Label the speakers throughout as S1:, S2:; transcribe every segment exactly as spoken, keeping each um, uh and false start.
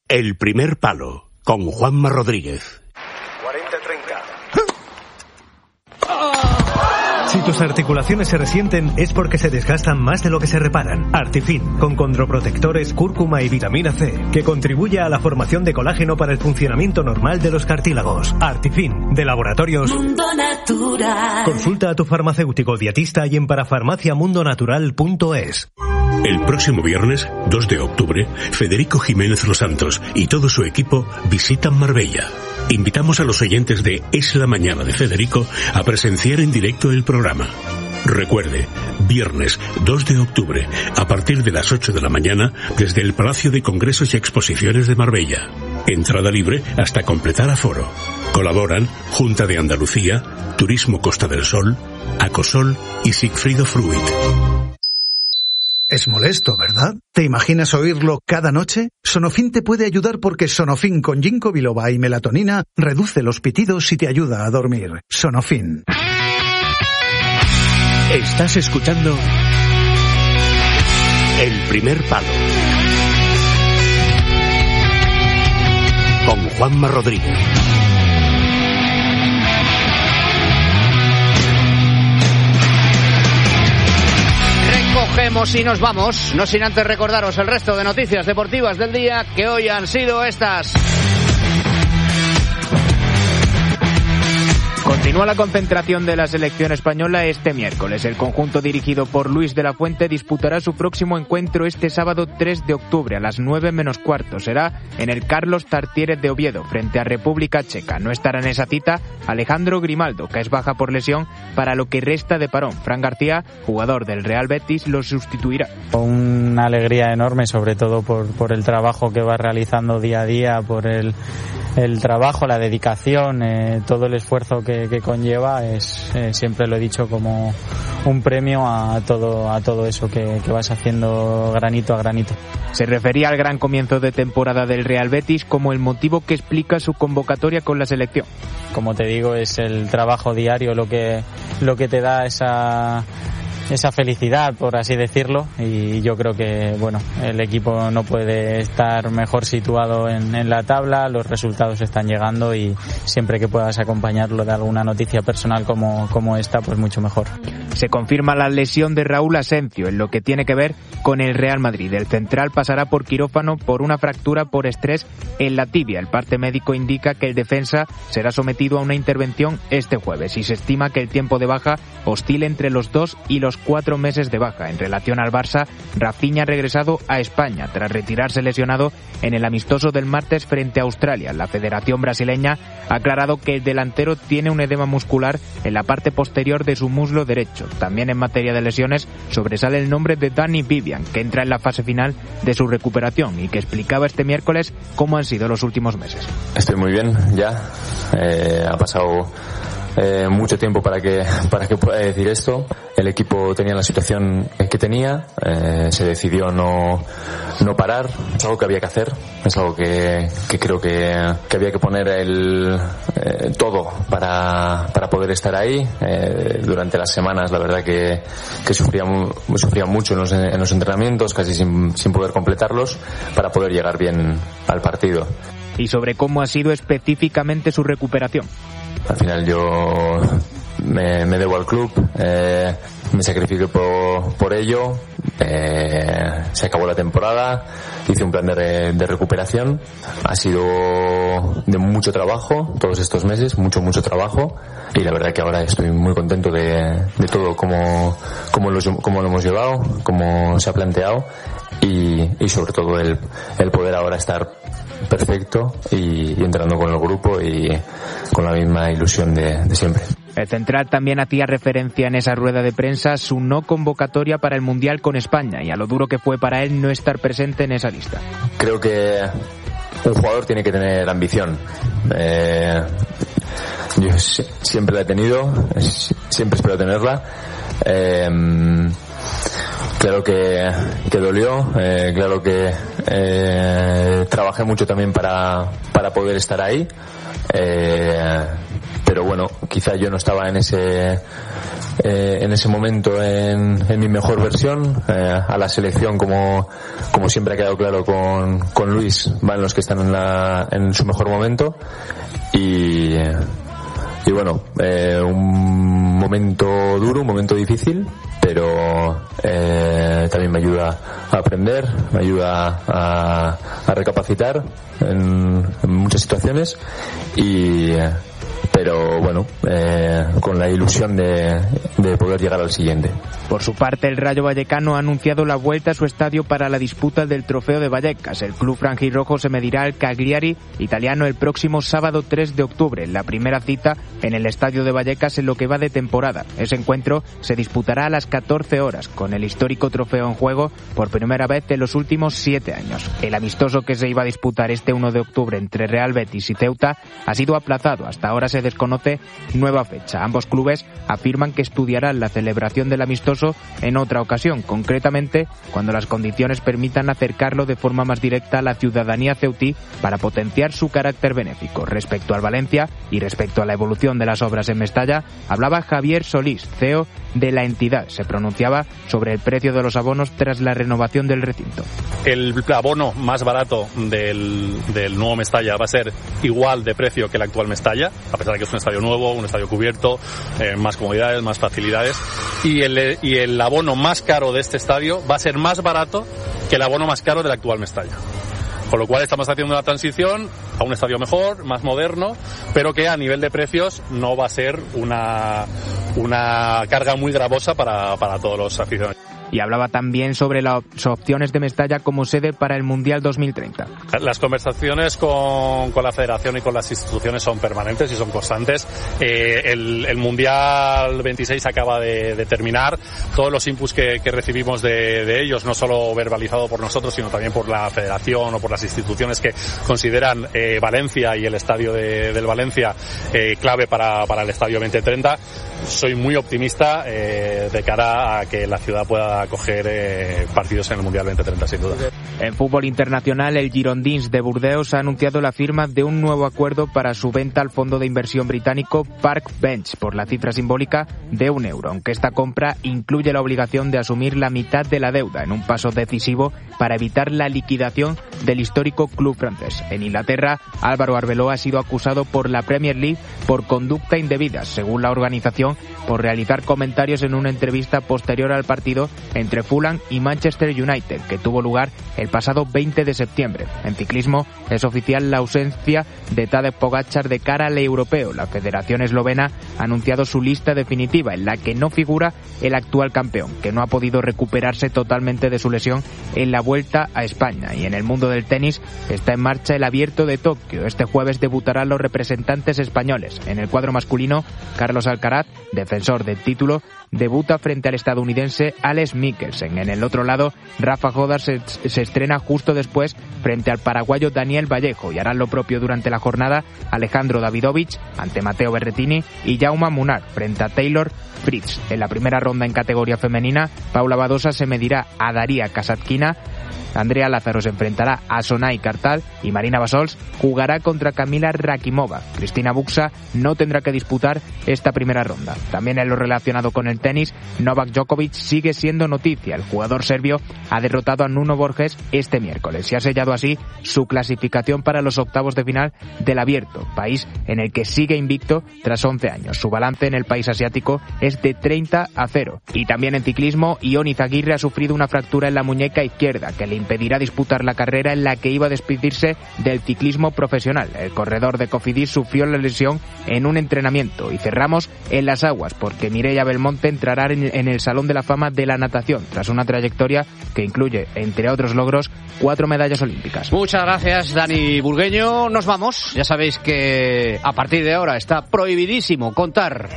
S1: El primer palo, con Juanma Rodríguez.
S2: cuarenta treinta.
S3: Si tus articulaciones se resienten es porque se desgastan más de lo que se reparan. Artifin, con condroprotectores, cúrcuma y vitamina C, que contribuye a la formación de colágeno para el funcionamiento normal de los cartílagos. Artifin, de Laboratorios
S4: Mundo Natural.
S3: Consulta a tu farmacéutico dietista y en parafarmacia mundo natural punto es.
S1: El próximo viernes, dos de octubre, Federico Jiménez Los Santos y todo su equipo visitan Marbella. Invitamos a los oyentes de Es la Mañana de Federico a presenciar en directo el programa. Recuerde, viernes dos de octubre, a partir de las ocho de la mañana, desde el Palacio de Congresos y Exposiciones de Marbella. Entrada libre hasta completar aforo. Colaboran Junta de Andalucía, Turismo Costa del Sol, Acosol y Sigfrido Fruit.
S5: Es molesto, ¿verdad? ¿Te imaginas oírlo cada noche? Sonofin te puede ayudar porque Sonofin con ginkgo biloba y melatonina reduce los pitidos y te ayuda a dormir. Sonofin.
S1: Estás escuchando El primer palo, con Juanma Rodríguez.
S6: Recogemos y nos vamos, no sin antes recordaros el resto de noticias deportivas del día, que hoy han sido estas. Continúa la concentración de la selección española este miércoles. El conjunto dirigido por Luis de la Fuente disputará su próximo encuentro este sábado tres de octubre a las nueve menos cuarto. Será en el Carlos Tartiere de Oviedo, frente a República Checa. No estará en esa cita Alejandro Grimaldo, que es baja por lesión para lo que resta de parón. Fran García, jugador del Real Betis, lo sustituirá.
S7: Una alegría enorme, sobre todo por, por el trabajo que va realizando día a día, por el, el trabajo, la dedicación, eh, todo el esfuerzo que que conlleva. Es eh, siempre lo he dicho, como un premio a todo a todo eso que, que vas haciendo granito a granito.
S6: Se refería al gran comienzo de temporada del Real Betis como el motivo que explica su convocatoria con la selección.
S7: Como te digo, es el trabajo diario lo que lo que te da esa esa felicidad, por así decirlo, y yo creo que bueno, el equipo no puede estar mejor situado en, en la tabla, los resultados están llegando y siempre que puedas acompañarlo de alguna noticia personal como, como esta, pues mucho mejor.
S6: Se confirma la lesión de Raúl Asencio en lo que tiene que ver con el Real Madrid. El central pasará por quirófano por una fractura por estrés en la tibia. El parte médico indica que el defensa será sometido a una intervención este jueves y se estima que el tiempo de baja oscila entre los dos y los cuatro meses de baja. En relación al Barça, Rafinha ha regresado a España tras retirarse lesionado en el amistoso del martes frente a Australia. La Federación Brasileña ha aclarado que el delantero tiene un edema muscular en la parte posterior de su muslo derecho. También en materia de lesiones sobresale el nombre de Dani Vivian, que entra en la fase final de su recuperación y que explicaba este miércoles cómo han sido los últimos meses.
S8: Estoy muy bien ya, eh, ha pasado Eh, mucho tiempo para que para que pueda decir esto. El equipo tenía la situación que tenía, eh, se decidió no no parar. Es algo que había que hacer, es algo que, que creo que, que había que poner el eh, todo para para poder estar ahí. Eh, durante las semanas la verdad que, que sufría, sufría mucho en los, en los entrenamientos, casi sin, sin poder completarlos, para poder llegar bien al partido.
S6: Y sobre cómo ha sido específicamente su recuperación.
S8: Al final yo me, me debo al club, eh, me sacrifiqué por, por ello, eh, se acabó la temporada, hice un plan de, de recuperación, ha sido de mucho trabajo todos estos meses, mucho, mucho trabajo, y la verdad que ahora estoy muy contento de, de todo, cómo, cómo, lo, cómo lo hemos llevado, cómo se ha planteado, y, y sobre todo el, el poder ahora estar perfecto y, y entrando con el grupo y con la misma ilusión de, de siempre.
S6: El central también hacía referencia en esa rueda de prensa a su no convocatoria para el Mundial con España y a lo duro que fue para él no estar presente en esa lista.
S8: Creo que un jugador tiene que tener ambición. Eh, yo siempre la he tenido, siempre espero tenerla. Eh, claro que, que dolió, eh, claro que eh, trabajé mucho también para, para poder estar ahí, eh, pero bueno, quizá yo no estaba en ese eh, en ese momento en, en mi mejor versión. Eh, a la selección, como como siempre ha quedado claro con, con Luis, van los que están en, la, en su mejor momento, y y bueno, eh, un momento duro, un momento difícil, pero eh, también me ayuda a aprender, me ayuda a, a recapacitar en, en muchas situaciones, y pero bueno, eh, con la ilusión de, de poder llegar al siguiente.
S6: Por su parte, el Rayo Vallecano ha anunciado la vuelta a su estadio para la disputa del Trofeo de Vallecas. El club franjirrojo se medirá al Cagliari italiano el próximo sábado tres de octubre, la primera cita en el estadio de Vallecas en lo que va de temporada. Ese encuentro se disputará a las catorce horas, con el histórico trofeo en juego por primera vez en los últimos siete años. El amistoso que se iba a disputar este uno de octubre entre Real Betis y Ceuta ha sido aplazado. Hasta ahora se desconoce nueva fecha. Ambos clubes afirman que estudiarán la celebración del amistoso en otra ocasión, concretamente cuando las condiciones permitan acercarlo de forma más directa a la ciudadanía ceutí para potenciar su carácter benéfico. Respecto al Valencia y respecto a la evolución de las obras en Mestalla, hablaba Javier Solís, C E O de la entidad. Se pronunciaba sobre el precio de los abonos tras la renovación del recinto.
S2: El abono más barato del, del nuevo Mestalla va a ser igual de precio que el actual Mestalla, a pesar de que es un estadio nuevo, un estadio cubierto, eh, más comodidades, más facilidades, y el, y el abono más caro de este estadio va a ser más barato que el abono más caro del actual Mestalla. Con lo cual estamos haciendo una transición a un estadio mejor, más moderno, pero que a nivel de precios no va a ser una, una carga muy gravosa para, para todos los aficionados.
S6: Y hablaba también sobre las opciones de Mestalla como sede para el Mundial dos mil treinta.
S2: Las conversaciones con, con la Federación y con las instituciones son permanentes y son constantes. Eh, el, el Mundial veintiséis acaba de, de terminar. Todos los inputs que, que recibimos de, de ellos, no solo verbalizado por nosotros, sino también por la Federación o por las instituciones que consideran eh, Valencia y el estadio de, del Valencia eh, clave para, para el estadio veinte treinta. Soy muy optimista eh, de cara a que la ciudad pueda acoger eh, partidos en el Mundial veinte treinta, sin duda.
S6: En fútbol internacional, el Girondins de Burdeos ha anunciado la firma de un nuevo acuerdo para su venta al fondo de inversión británico Park Bench por la cifra simbólica de un euro, aunque esta compra incluye la obligación de asumir la mitad de la deuda, en un paso decisivo para evitar la liquidación del histórico club francés. En Inglaterra, Álvaro Arbeloa ha sido acusado por la Premier League por conducta indebida, según la organización, por realizar comentarios en una entrevista posterior al partido entre Fulham y Manchester United, que tuvo lugar el pasado veinte de septiembre. En ciclismo es oficial la ausencia de Tadej Pogačar de cara al europeo. La Federación Eslovena ha anunciado su lista definitiva, en la que no figura el actual campeón, que no ha podido recuperarse totalmente de su lesión en la Vuelta a España. Y en el mundo del tenis está en marcha el Abierto de Tokio. Este jueves debutarán los representantes españoles. En el cuadro masculino, Carlos Alcaraz, defensor del título, debuta frente al estadounidense Alex Mikkelsen. En el otro lado, Rafa Jodar se, se estrena justo después frente al paraguayo Daniel Vallejo, y harán lo propio durante la jornada Alejandro Davidovich ante Matteo Berrettini y Jaume Munar frente a Taylor Fritz. En la primera ronda en categoría femenina, Paula Badosa se medirá a Daria Kasatkina, Andrea Lázaro se enfrentará a Sonay Kartal y Marina Basols jugará contra Kamila Rakimova. Cristina Buxa no tendrá que disputar esta primera ronda. También en lo relacionado con el tenis, Novak Djokovic sigue siendo noticia. El jugador serbio ha derrotado a Nuno Borges este miércoles y ha sellado así su clasificación para los octavos de final del Abierto, país en el que sigue invicto tras once años. Su balance en el país asiático es de treinta a cero. Y también en ciclismo, Ion Izagirre ha sufrido una fractura en la muñeca izquierda que le impedirá disputar la carrera en la que iba a despedirse del ciclismo profesional. El corredor de Cofidis sufrió la lesión en un entrenamiento. Y cerramos en las aguas, porque Mireia Belmonte entrará en, en el Salón de la Fama de la natación, tras una trayectoria que incluye, entre otros logros, cuatro medallas olímpicas.
S9: Muchas gracias, Dani Burgueño. Nos vamos. Ya sabéis que a partir de ahora está prohibidísimo contar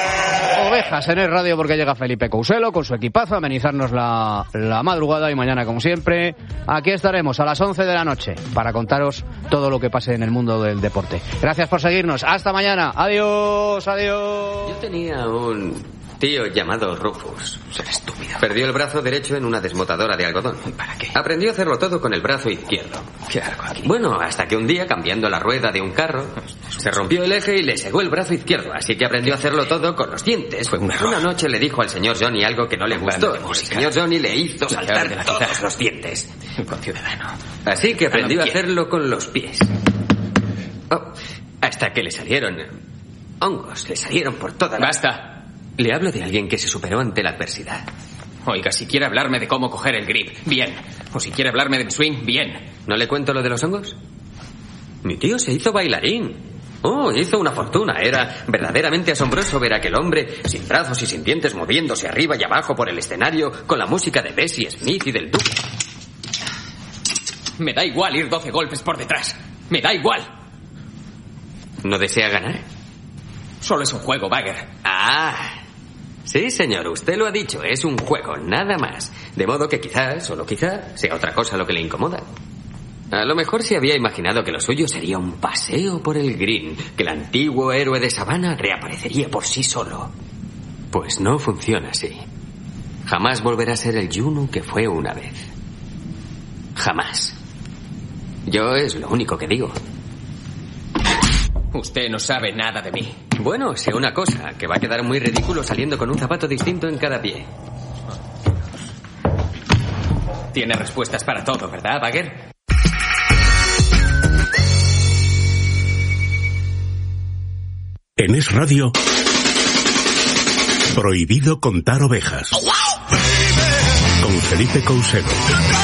S9: ovejas en el radio, porque llega Felipe Couselo con su equipazo a amenizarnos la, la madrugada, y mañana, como siempre, aquí estaremos a las once de la noche para contaros todo lo que pase en el mundo del deporte. Gracias por seguirnos. Hasta mañana. Adiós, adiós.
S10: Yo tenía un tío llamado Rufus.
S11: Ser estúpido.
S10: Perdió el brazo derecho en una desmotadora de algodón.
S11: ¿Para qué?
S10: Aprendió a hacerlo todo con el brazo izquierdo.
S11: ¿Qué hago aquí?
S10: Bueno, hasta que un día, cambiando la rueda de un carro, se rompió el eje y le segó el brazo izquierdo, así que aprendió a hacerlo todo con los dientes.
S11: Fue un error.
S10: Una noche le dijo al señor Johnny algo que no le gustó. El señor Johnny le hizo saltar de la todos los dientes.
S11: Un conciudadano.
S10: Así que aprendió a
S11: ¿Quién?
S10: hacerlo con los pies. Oh, hasta que le salieron hongos, le salieron por toda la...
S11: Basta.
S10: Le hablo de alguien que se superó ante la adversidad.
S11: Oiga, si quiere hablarme de cómo coger el grip, bien. O si quiere hablarme de mi swing, bien.
S10: ¿No le cuento lo de los hongos? Mi tío se hizo bailarín. Oh, hizo una fortuna. Era verdaderamente asombroso ver a aquel hombre sin brazos y sin dientes moviéndose arriba y abajo por el escenario con la música de Bessie Smith y del Duke.
S11: Me da igual ir doce golpes por detrás. Me da igual.
S10: ¿No desea ganar?
S11: Solo es un juego, Bagger.
S10: Ah, sí, señor, usted lo ha dicho, es un juego, nada más. De modo que quizás, solo quizá, sea otra cosa lo que le incomoda. A lo mejor se había imaginado que lo suyo sería un paseo por el green, que el antiguo héroe de Savannah reaparecería por sí solo. Pues no funciona así. Jamás volverá a ser el Juno que fue una vez. Jamás. Yo es lo único que digo.
S11: Usted no sabe nada de mí.
S10: Bueno, sé una cosa, que va a quedar muy ridículo saliendo con un zapato distinto en cada pie.
S11: Tiene respuestas para todo, ¿verdad, Bagger?
S1: En Es Radio, prohibido contar ovejas. Con Felipe Cousedo.